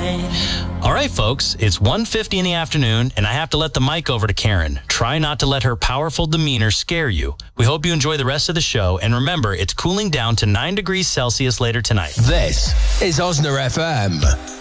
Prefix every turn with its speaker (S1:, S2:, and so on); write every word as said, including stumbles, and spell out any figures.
S1: All right, folks, it's one fifty in the afternoon, and I have to let the mic over to Karen. Try not to let her powerful demeanor scare you. We hope you enjoy the rest of the show, and remember, it's cooling down to nine degrees Celsius later tonight.
S2: This is Osna F M.